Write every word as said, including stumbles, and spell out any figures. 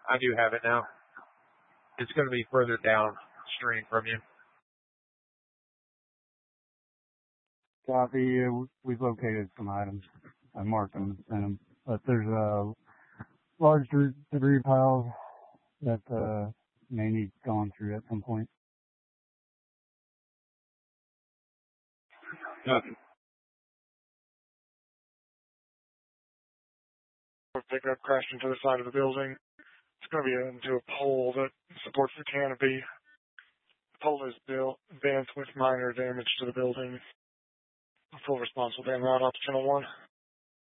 I do have it now. It's going to be further downstream from you. Copy. Uh, we've located some items. I marked them and sent them. But there's a large debris pile that uh, may need going through at some point. Nothing. Pickup crashed into the side of the building. It's going to be into a pole that supports the canopy. The pole is built, bent with minor damage to the building. Full response will be on route up to Channel one.